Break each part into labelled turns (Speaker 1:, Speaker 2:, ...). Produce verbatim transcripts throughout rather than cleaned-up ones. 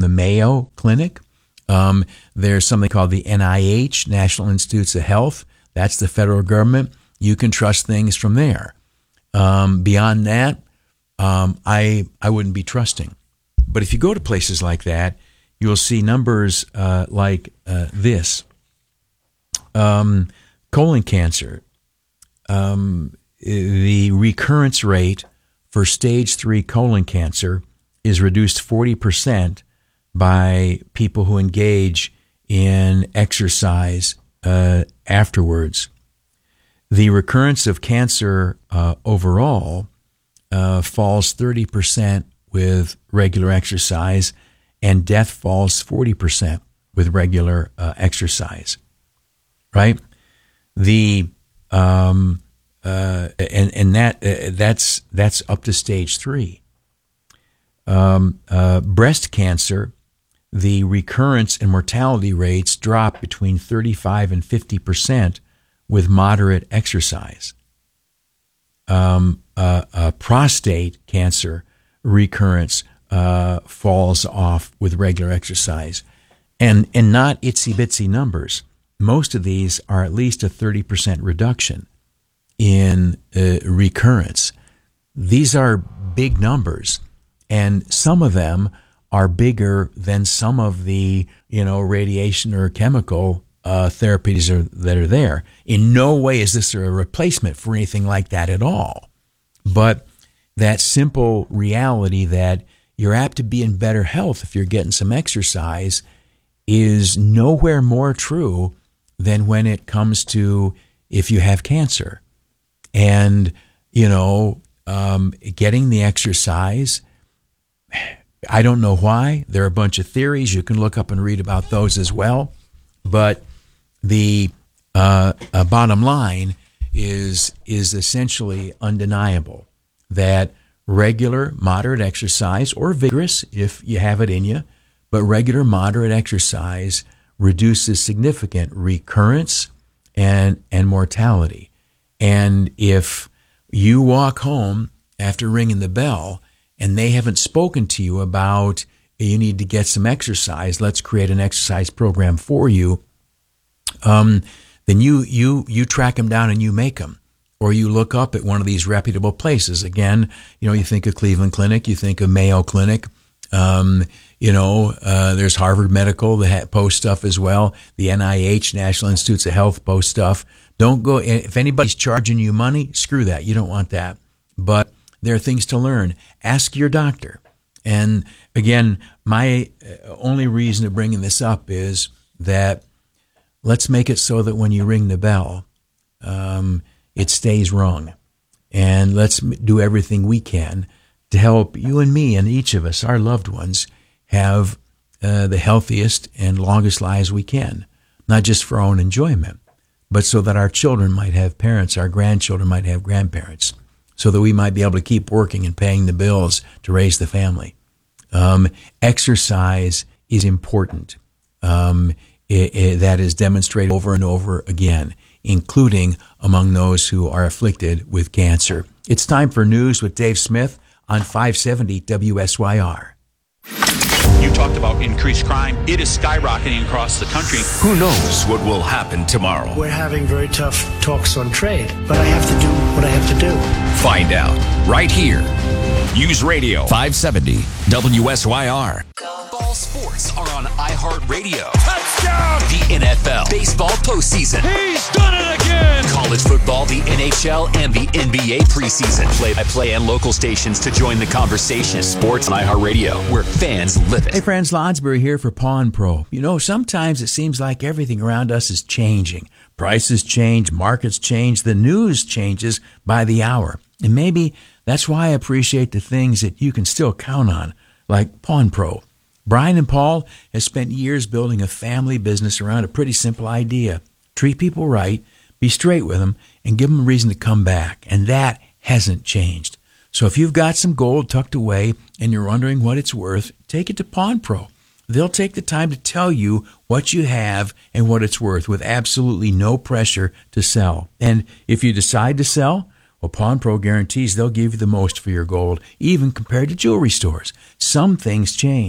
Speaker 1: the Mayo Clinic. Um, there's something called the N I H, National Institutes of Health. That's the federal government. You can trust things from there. Um, beyond that, um, I I wouldn't be trusting. But if you go to places like that, you'll see numbers uh, like uh, this. Um, colon cancer, um, the recurrence rate for stage three colon cancer is reduced forty percent by people who engage in exercise uh, afterwards. The recurrence of cancer uh, overall uh, falls thirty percent with regular exercise, and death falls forty percent with regular uh, exercise, right? The um, uh, and and that uh, that's that's up to stage three. Um, uh, breast cancer, the recurrence and mortality rates drop between thirty-five and fifty percent with moderate exercise. Um, uh, uh, prostate cancer recurrence uh, falls off with regular exercise, and and not itsy bitsy numbers. Most of these are at least a thirty percent reduction in uh, recurrence. These are big numbers, and some of them are bigger than some of the, you know, radiation or chemical uh, therapies are, that are there. In no way is this a replacement for anything like that at all. But that simple reality that you're apt to be in better health if you're getting some exercise is nowhere more true than when it comes to if you have cancer. And, you know, um, getting the exercise, I don't know why. There are a bunch of theories. You can look up and read about those as well. But the uh, uh, bottom line is is essentially undeniable that regular, moderate exercise, or vigorous if you have it in you, but regular, moderate exercise reduces significant recurrence and and mortality. And if you walk home after ringing the bell and they haven't spoken to you about you need to get some exercise, let's create an exercise program for you, um, then you you you track them down and you make them. Or you look up at one of these reputable places. Again, you know, you think of Cleveland Clinic, you think of Mayo Clinic. Um, you know, uh, there's Harvard Medical that post stuff as well. The N I H, National Institutes of Health, post stuff. Don't go, if anybody's charging you money, screw that. You don't want that. But there are things to learn. Ask your doctor. And again, my only reason of bringing this up is that let's make it so that when you ring the bell, um, it stays rung. And let's do everything we can to help you and me and each of us, our loved ones, have uh, the healthiest and longest lives we can, not just for our own enjoyment, but so that our children might have parents, our grandchildren might have grandparents, so that we might be able to keep working and paying the bills to raise the family. Um, exercise is important. Um, it, it, that is demonstrated over and over again, including among those who are afflicted with cancer. It's time for news with Dave Smith on five seventy W S Y R.
Speaker 2: You talked about increased crime. It is skyrocketing across the country.
Speaker 3: Who knows what will happen tomorrow?
Speaker 4: We're having very tough talks on trade, but I have to do what I have to do.
Speaker 3: Find out right here. News Radio five seventy W S Y R. Ball sports are on iHeartRadio. Touchdown! The N F L baseball postseason.
Speaker 5: He's done it again!
Speaker 3: College football, the N H L, and the N B A preseason. Play-by-play and local stations to join the conversation. Sports on iHeartRadio, where fans live it.
Speaker 1: Hey friends, Lonsberry here for Pawn Pro. You know, sometimes it seems like everything around us is changing. Prices change, markets change, the news changes by the hour. And maybe that's why I appreciate the things that you can still count on, like Pawn Pro. Brian and Paul has spent years building a family business around a pretty simple idea. Treat people right, be straight with them, and give them a reason to come back. And that hasn't changed. So if you've got some gold tucked away and you're wondering what it's worth, take it to Pawn Pro. They'll take the time to tell you what you have and what it's worth with absolutely no pressure to sell. And if you decide to sell, well, Pawn Pro guarantees they'll give you the most for your gold, even compared to jewelry stores. Some things change,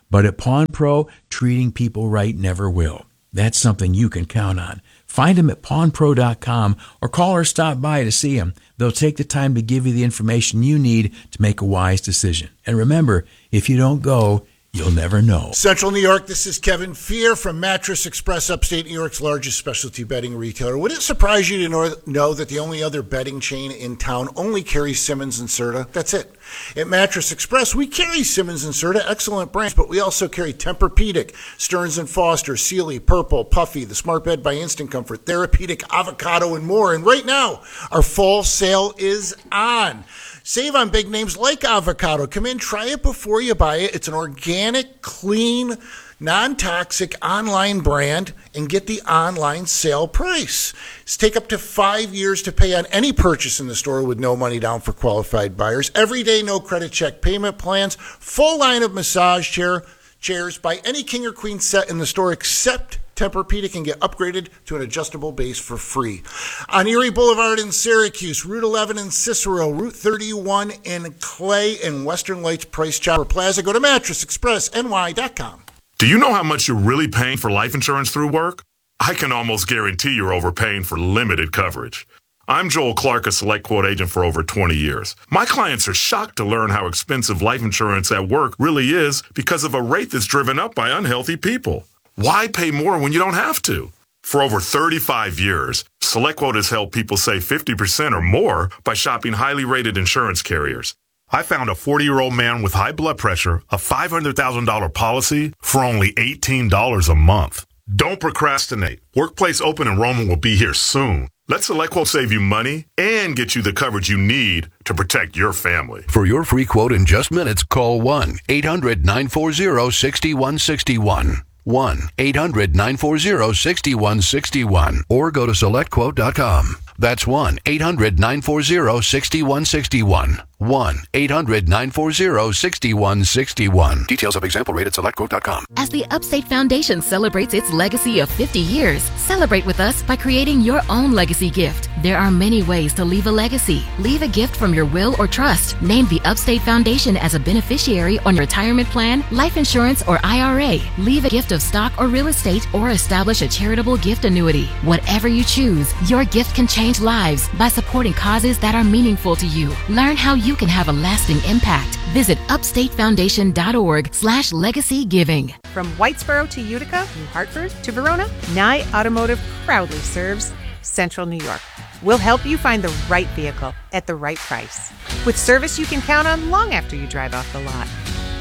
Speaker 1: But at Pawn Pro, treating people right never will. That's something you can count on. Find them at pawn pro dot com or call or stop by to see them. They'll take the time to give you the information you need to make a wise decision. And remember, if you don't go, you'll never know.
Speaker 5: Central New York, this is Kevin Fear from Mattress Express, upstate New York's largest specialty bedding retailer. Would it surprise you to know, know that the only other bedding chain in town only carries Simmons and Serta? That's it. At Mattress Express, we carry Simmons and Serta, excellent brands, but we also carry Tempur-Pedic, Stearns and Foster, Sealy, Purple, Puffy, the Smart Bed by Instant Comfort, Therapeutic, Avocado, and more. And right now, our fall sale is on. Save on big names like Avocado. Come in, try it before you buy it. It's an organic, clean, non-toxic online brand, and get the online sale price. It's take up to five years to pay on any purchase in the store with no money down for qualified buyers. Every day, no credit check payment plans. Full line of massage chair chairs. Buy any king or queen set in the store except Tempur-Pedic can get upgraded to an adjustable base for free. On Erie Boulevard in Syracuse, Route eleven in Cicero, Route thirty-one in Clay, and Western Lights Price Chopper Plaza. Go to mattress express n y dot com.
Speaker 6: Do you know how much you're really paying for life insurance through work? I can almost guarantee you're overpaying for limited coverage. I'm Joel Clark, a Select Quote agent for over twenty years. My clients are shocked to learn how expensive life insurance at work really is because of a rate that's driven up by unhealthy people. Why pay more when you don't have to? For over thirty-five years, SelectQuote has helped people save fifty percent or more by shopping highly rated insurance carriers. I found a forty-year-old man with high blood pressure, a five hundred thousand dollars policy for only eighteen dollars a month. Don't procrastinate. Workplace open enrollment will be here soon. Let SelectQuote save you money and get you the coverage you need to protect your family.
Speaker 7: For your free quote in just minutes, call one eight hundred nine four zero six one six one. one eight hundred nine four zero six one six one or go to select quote dot com. That's one eight hundred nine four zero six one six one. one eight hundred nine four zero six one six one. Details of example rate at select quote dot com.
Speaker 8: As the Upstate Foundation celebrates its legacy of fifty years, celebrate with us by creating your own legacy gift. There are many ways to leave a legacy. Leave a gift from your will or trust. Name the Upstate Foundation as a beneficiary on your retirement plan, life insurance, or I R A. Leave a gift of stock or real estate, or establish a charitable gift annuity. Whatever you choose, your gift can change lives by supporting causes that are meaningful to you. Learn how you can have a lasting impact. Visit upstatefoundation.org slash legacy giving.
Speaker 9: From Whitesboro to Utica, New Hartford to Verona, Nye Automotive proudly serves Central New York. We'll help you find the right vehicle at the right price, with service you can count on long after you drive off the lot.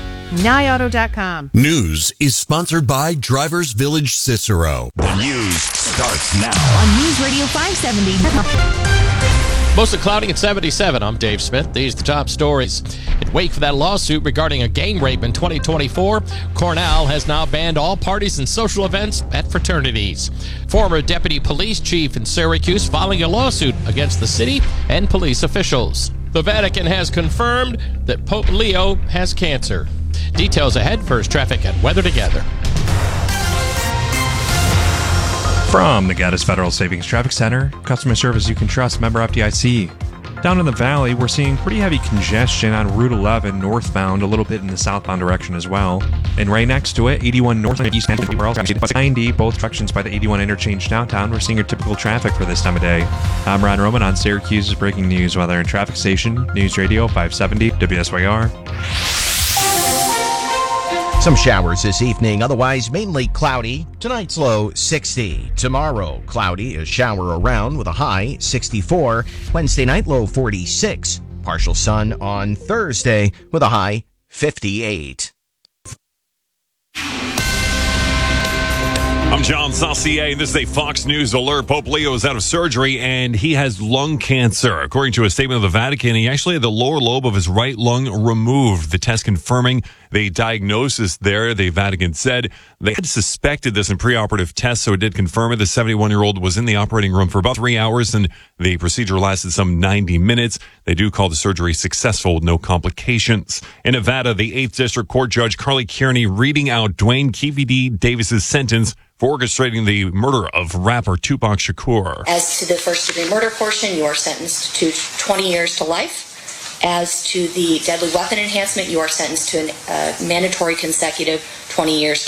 Speaker 9: Nye Auto dot com.
Speaker 10: News is sponsored by Drivers Village Cicero.
Speaker 3: The news starts now
Speaker 8: on News Radio five seventy.
Speaker 11: Mostly cloudy at seventy-seven. I'm Dave Smith. These are the top stories. In wake for that lawsuit regarding a gang rape in twenty twenty-four, Cornell has now banned all parties and social events at fraternities. Former deputy police chief in Syracuse filing a lawsuit against the city and police officials. The Vatican has confirmed that Pope Leo has cancer. Details ahead. First, traffic and weather together.
Speaker 12: From the Gaddis Federal Savings Traffic Center, customer service you can trust, member F D I C. Down in the valley, we're seeing pretty heavy congestion on Route eleven northbound, a little bit in the southbound direction as well. And right next to it, eighty-one north and eastbound, ninety, both directions by the eighty-one interchange downtown. We're seeing your typical traffic for this time of day. I'm Ron Roman on Syracuse's breaking news weather and traffic station, News Radio five seventy W S Y R.
Speaker 13: Some showers this evening, otherwise mainly cloudy. Tonight's low sixty. Tomorrow, cloudy, a shower around with a high sixty-four. Wednesday night, low forty-six. Partial sun on Thursday with a high fifty-eight.
Speaker 14: I'm John Saucier, and this is a Fox News alert. Pope Leo is out of surgery, and he has lung cancer. According to a statement of the Vatican, he actually had the lower lobe of his right lung removed. The test confirming the diagnosis there, the Vatican said they had suspected this in preoperative tests, so it did confirm it. The seventy-one-year-old was in the operating room for about three hours, and the procedure lasted some ninety minutes. They do call the surgery successful with no complications. In Nevada, the eighth District Court Judge Carly Kearney reading out Dwayne Keefe D. Davis's sentence for orchestrating the murder of rapper Tupac Shakur.
Speaker 15: As to the first-degree murder portion, you are sentenced to twenty years to life. As to the deadly weapon enhancement, you are sentenced to a uh, mandatory consecutive twenty years.